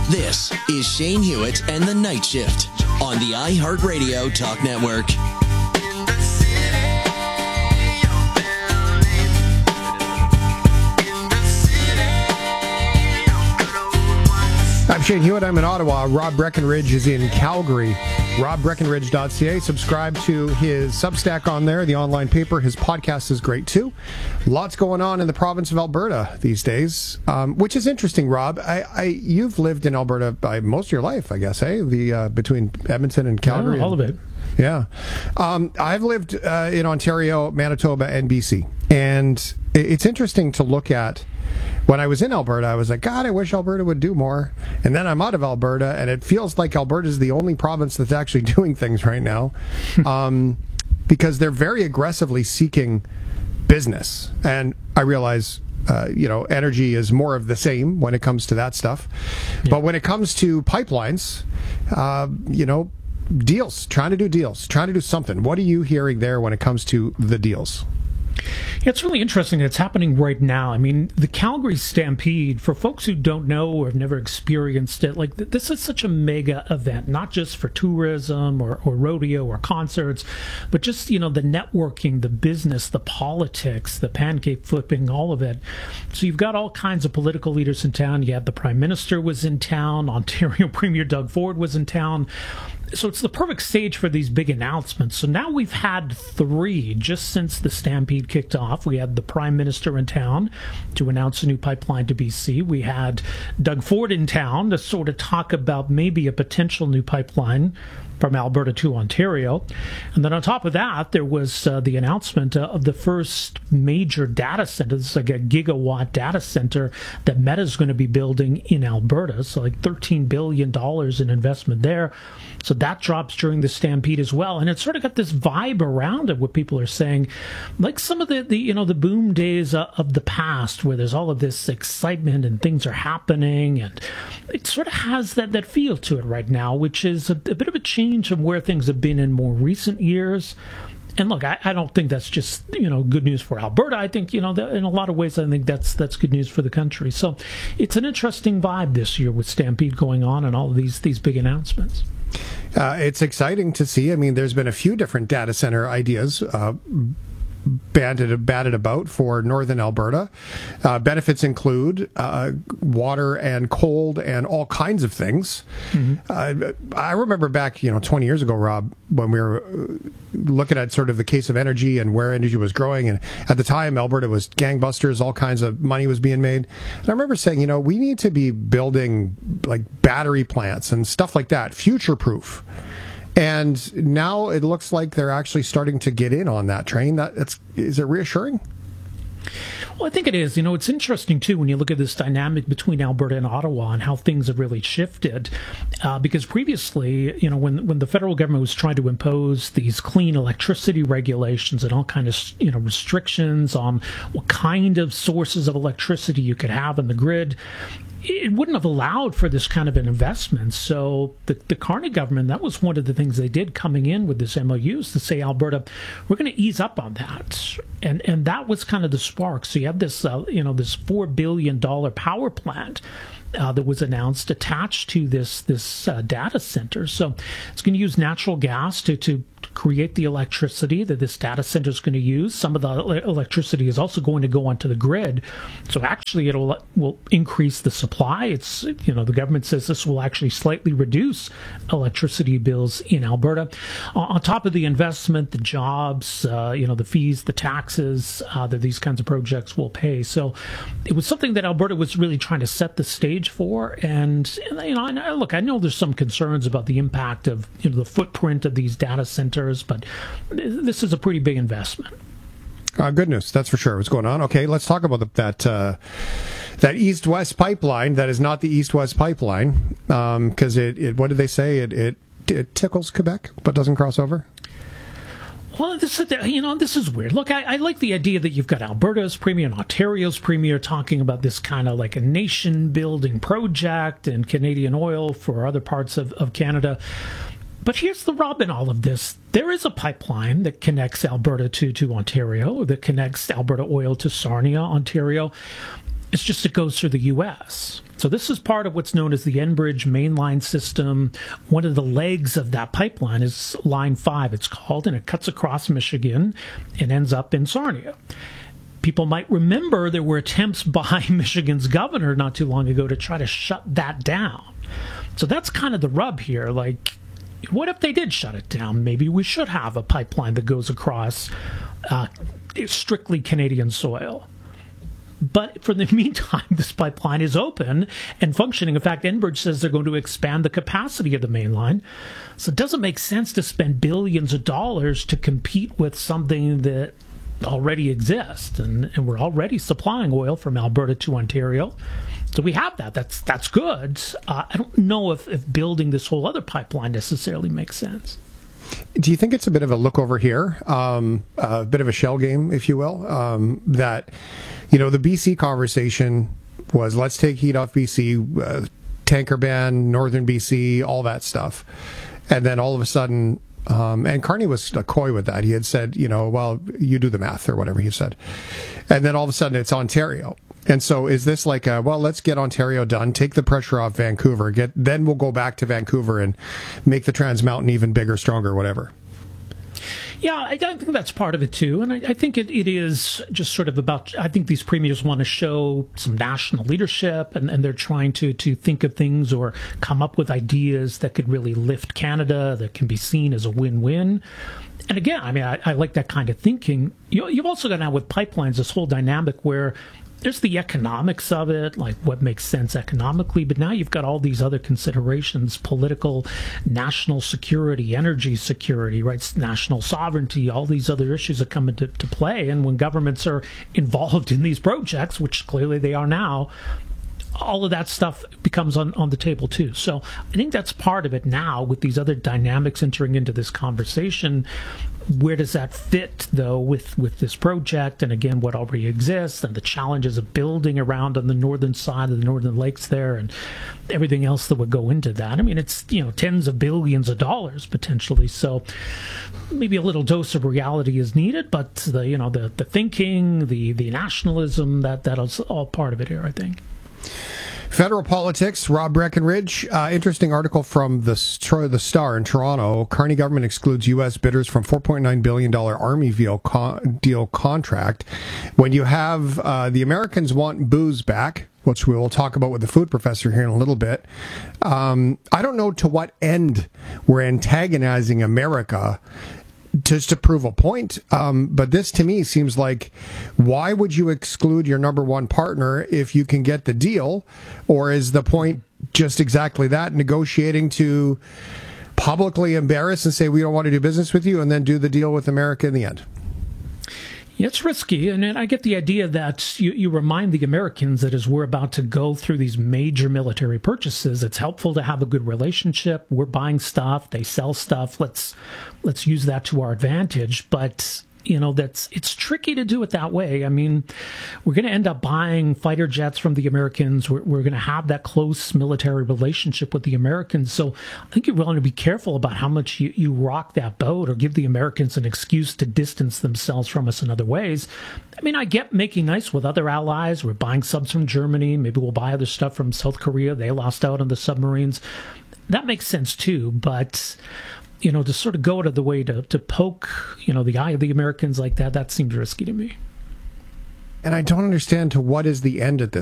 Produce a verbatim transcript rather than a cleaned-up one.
This is Shane Hewitt and the Night Shift on the iHeartRadio Talk Network. I'm Shane Hewitt. I'm in Ottawa. Rob Breckenridge is in Calgary. rob breckenridge dot c a. Subscribe to his Substack on there, the online paper. His podcast is great, too. Lots going on in the province of Alberta these days, um, which is interesting, Rob. I, I, you've lived in Alberta by most of your life, I guess, eh? The, uh, between Edmonton and Calgary. Yeah, all and, of it. Yeah. Um, I've lived uh, in Ontario, Manitoba, and B C. And it's interesting to look at. When I was in Alberta, I was like, God, I wish Alberta would do more. And then I'm out of Alberta, and it feels like Alberta is the only province that's actually doing things right now, um, because they're very aggressively seeking business. And I realize, uh, you know, energy is more of the same when it comes to that stuff. Yeah. But when it comes to pipelines, uh, you know, deals, trying to do deals, trying to do something. What are you hearing there when it comes to the deals? Yeah, it's really interesting. It's happening right now. I mean, the Calgary Stampede, for folks who don't know or have never experienced it, like th- this is such a mega event, not just for tourism or, or rodeo or concerts, but just, you know, the networking, the business, the politics, the pancake flipping, all of it. So you've got all kinds of political leaders in town. You had the Prime Minister was in town. Ontario Premier Doug Ford was in town. So it's the perfect stage for these big announcements. So now we've had three just since the Stampede kicked off. We had the Prime Minister in town to announce a new pipeline to B C. We had Doug Ford in town to sort of talk about maybe a potential new pipeline from Alberta to Ontario. And then on top of that, there was uh, the announcement uh, of the first major data center. This is like a gigawatt data center that Meta is going to be building in Alberta. So like thirteen billion dollars in investment there. So that drops during the Stampede as well. And it's sort of got this vibe around it, what people are saying, like some of the, the you know, the boom days uh, of the past where there's all of this excitement and things are happening. And it sort of has that, that feel to it right now, which is a, a bit of a change from where things have been in more recent years. And look, I, I don't think that's just, you know, good news for Alberta. I think, you know, that in a lot of ways, I think that's that's good news for the country. So it's an interesting vibe this year with Stampede going on and all of these these big announcements. Uh, it's exciting to see. I mean, there's been a few different data center ideas uh, banded, batted about for northern Alberta. Uh, benefits include uh, water and cold and all kinds of things. Mm-hmm. Uh, I remember back, you know, twenty years ago, Rob, when we were looking at sort of the case of energy and where energy was growing. And at the time, Alberta was gangbusters. All kinds of money was being made. And I remember saying, you know, we need to be building like battery plants and stuff like that, future-proof. And now it looks like they're actually starting to get in on that train. That it's, is it reassuring? Well, I think it is. You know, it's interesting, too, when you look at this dynamic between Alberta and Ottawa and how things have really shifted. Uh, because previously, you know, when when the federal government was trying to impose these clean electricity regulations and all kind of, you know, restrictions on what kind of sources of electricity you could have in the grid, it wouldn't have allowed for this kind of an investment. So the, the Carney government, that was one of the things they did coming in with this M O U, is to say, Alberta, we're going to ease up on that. And and that was kind of the spark. So you have this, uh, you know, this four billion dollars power plant Uh, that was announced attached to this this uh, data center. So it's going to use natural gas to, to create the electricity that this data center is going to use. Some of the electricity is also going to go onto the grid. So actually it will will increase the supply. It's, you know, the government says this will actually slightly reduce electricity bills in Alberta. On, on top of the investment, the jobs, uh, you know, the fees, the taxes uh, that these kinds of projects will pay. So it was something that Alberta was really trying to set the stage for. And, you know, and look, I know there's some concerns about the impact of, you know, the footprint of these data centers, but this is a pretty big investment. Uh, good news, that's for sure. What's going on? Okay, let's talk about the, that uh, that east-west pipeline. That is not the east-west pipeline, because um, it, it. What did they say? It, it it tickles Quebec, but doesn't cross over. Well, this is, you know, this is weird. Look, I, I like the idea that you've got Alberta's premier and Ontario's premier talking about this kind of like a nation-building project and Canadian oil for other parts of, of Canada. But here's the rub in all of this. There is a pipeline that connects Alberta to, to Ontario, that connects Alberta oil to Sarnia, Ontario. It's just it goes through the U S So this is part of what's known as the Enbridge mainline system. One of the legs of that pipeline is Line five, it's called, and it cuts across Michigan and ends up in Sarnia. People might remember there were attempts by Michigan's governor not too long ago to try to shut that down. So that's kind of the rub here. Like, what if they did shut it down? Maybe we should have a pipeline that goes across uh, strictly Canadian soil. But for the meantime, this pipeline is open and functioning. In fact, Enbridge says they're going to expand the capacity of the main line. So it doesn't make sense to spend billions of dollars to compete with something that already exists. And, and we're already supplying oil from Alberta to Ontario. So we have that. That's that's good. Uh, I don't know if, if building this whole other pipeline necessarily makes sense. Do you think it's a bit of a look over here, um, a bit of a shell game, if you will, um, that, you know, the B C conversation was let's take heat off B C, uh, tanker ban, northern B C, all that stuff. And then all of a sudden, um, and Carney was coy with that. He had said, you know, well, you do the math or whatever he said. And then all of a sudden it's Ontario. And so is this like, a, well, let's get Ontario done, take the pressure off Vancouver, get then we'll go back to Vancouver and make the Trans Mountain even bigger, stronger, whatever? Yeah, I, I think that's part of it too. And I, I think it, it is just sort of about, I think these premiers want to show some national leadership and, and they're trying to, to think of things or come up with ideas that could really lift Canada, that can be seen as a win-win. And again, I mean, I, I like that kind of thinking. You, you've also got now with pipelines this whole dynamic where there's the economics of it, like what makes sense economically, but now you've got all these other considerations, political, national security, energy security, right, national sovereignty, all these other issues that come into to play. And when governments are involved in these projects, which clearly they are now, all of that stuff becomes on, on the table too. So I think that's part of it now with these other dynamics entering into this conversation. Where does that fit, though, with, with this project and, again, what already exists and the challenges of building around on the northern side of the Northern Lakes there and everything else that would go into that? I mean, it's, you know, tens of billions of dollars potentially. So maybe a little dose of reality is needed, but, the you know, the, the thinking, the, the nationalism, that, that is all part of it here, I think. Federal politics, Rob Breckenridge. Uh, interesting article from the, the Star in Toronto. Carney government excludes U S bidders from four point nine billion dollars Army deal, con- deal contract. When you have uh, the Americans want booze back, which we will talk about with the food professor here in a little bit. Um, I don't know to what end we're antagonizing America just to prove a point. Um, but this to me seems like, why would you exclude your number one partner if you can get the deal? Or is the point just exactly that, negotiating to publicly embarrass and say, we don't want to do business with you, and then do the deal with America in the end? Yeah, it's risky, and I get the idea that you, you remind the Americans that as we're about to go through these major military purchases, it's helpful to have a good relationship. We're buying stuff, they sell stuff. Let's let's use that to our advantage. But you know, that's it's tricky to do it that way. I mean, we're going to end up buying fighter jets from the Americans. We're, we're going to have that close military relationship with the Americans. So I think you want to be careful about how much you, you rock that boat or give the Americans an excuse to distance themselves from us in other ways. I mean, I get making nice with other allies. We're buying subs from Germany. Maybe we'll buy other stuff from South Korea. They lost out on the submarines. That makes sense too, but you know, to sort of go out of the way to, to poke, you know, the eye of the Americans like that, that seems risky to me. And I don't understand to what is the end at this